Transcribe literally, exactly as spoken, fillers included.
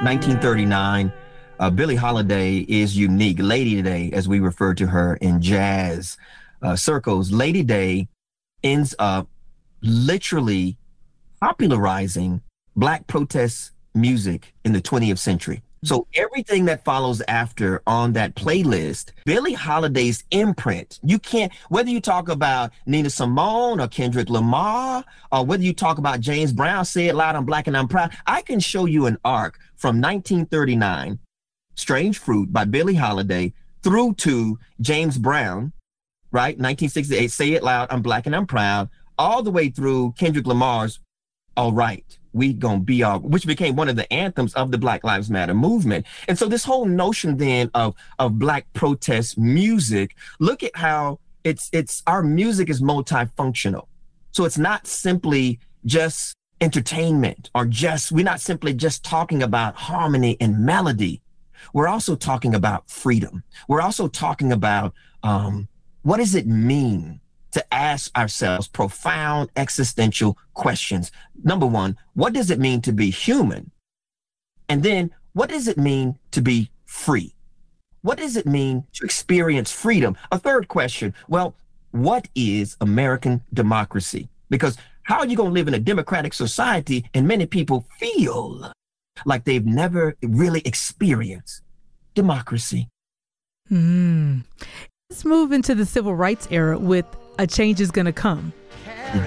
nineteen thirty-nine, uh, Billie Holiday is unique. Lady Day, as we refer to her in jazz uh, circles, Lady Day ends up literally popularizing Black protest music in the twentieth century. So everything that follows after on that playlist, Billie Holiday's imprint, you can't, whether you talk about Nina Simone or Kendrick Lamar, or whether you talk about James Brown, Say It Loud, I'm Black and I'm Proud, I can show you an arc from nineteen thirty-nine, Strange Fruit by Billie Holiday, through to James Brown, right? nineteen sixty-eight, Say It Loud, I'm Black and I'm Proud, all the way through Kendrick Lamar's All Right, We Gonna Be All, which became one of the anthems of the Black Lives Matter movement. And so this whole notion then of, of Black protest music, look at how it's, it's, our music is multifunctional. So it's not simply just entertainment or just, we're not simply just talking about harmony and melody. We're also talking about freedom. We're also talking about um, what does it mean to ask ourselves profound existential questions. Number one, what does it mean to be human? And then what does it mean to be free? What does it mean to experience freedom? A third question, well, what is American democracy? Because how are you going to live in a democratic society and many people feel like they've never really experienced democracy? Mm. Let's move into the civil rights era with A Change Is Gonna Come.